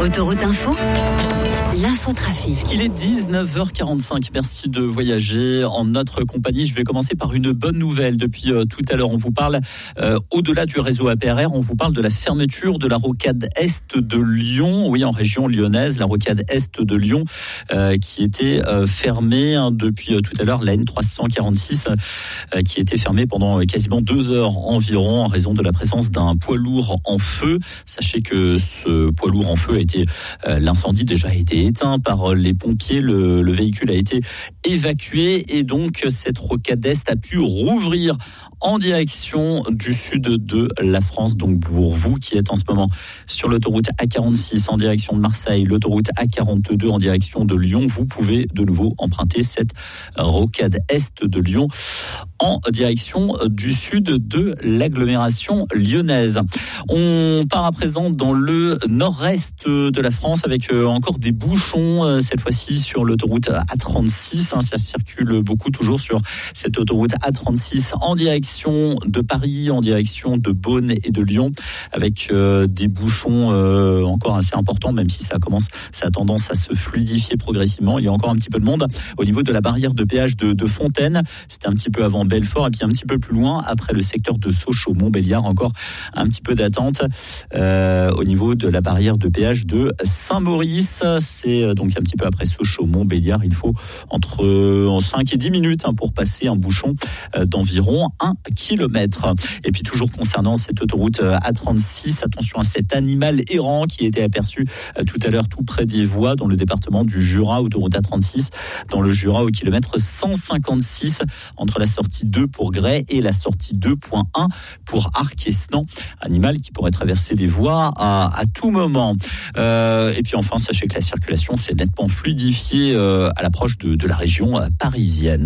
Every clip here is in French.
Autoroute Info, l'infotrafic. Il est 19h45. Merci de voyager en notre compagnie. Je vais commencer par une bonne nouvelle. Depuis tout à l'heure, on vous parle, au-delà du réseau APRR, on vous parle de la fermeture de la rocade Est de Lyon. Oui, en région lyonnaise, la rocade Est de Lyon qui était fermée depuis tout à l'heure, la N346 qui était fermée pendant quasiment 2 heures environ en raison de la présence d'un poids lourd en feu. Sachez que ce poids lourd en feu a été, l'incendie déjà a été éteint par les pompiers, le véhicule a été évacué et donc cette rocade Est a pu rouvrir en direction du sud de la France. Donc pour vous qui êtes en ce moment sur l'autoroute A46 en direction de Marseille, l'autoroute A42 en direction de Lyon, vous pouvez de nouveau emprunter cette rocade Est de Lyon en direction du sud de l'agglomération lyonnaise. On part à présent dans le nord-est de la France avec encore des bouchons, cette fois-ci sur l'autoroute A36. Ça circule beaucoup toujours sur cette autoroute A36 en direction de Paris, en direction de Beaune et de Lyon, avec des bouchons encore assez importants, même si ça a tendance à se fluidifier progressivement. Il y a encore un petit peu de monde au niveau de la barrière de péage de Fontaine. C'était un petit peu avant Belfort et puis un petit peu plus loin, après le secteur de Sochaux-Montbéliard, encore un petit peu d'attente au niveau de la barrière de péage de Saint-Maurice. C'est donc un petit peu après Sochaux-Montbéliard. Il faut entre 5 et 10 minutes pour passer un bouchon d'environ 1 kilomètre. Et puis toujours concernant cette autoroute A36, attention à cet animal errant qui était aperçu tout à l'heure tout près des voies dans le département du Jura, autoroute A36 dans le Jura au kilomètre 156 entre la sortie 2 pour Grès et la sortie 2.1 pour Arc-Esnan. Animal qui pourrait traverser les voies à tout moment. Et puis enfin, sachez que la circulation s'est nettement fluidifiée à l'approche de la région parisienne.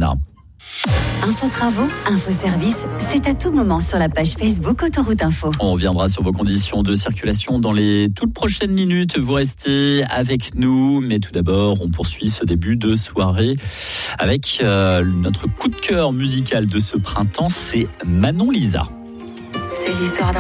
Info travaux, info service, c'est à tout moment sur la page Facebook Autoroute Info. On reviendra sur vos conditions de circulation dans les toutes prochaines minutes. Vous restez avec nous, mais tout d'abord, on poursuit ce début de soirée avec notre coup de cœur musical de ce printemps, c'est Manon Lisa. C'est l'histoire d'un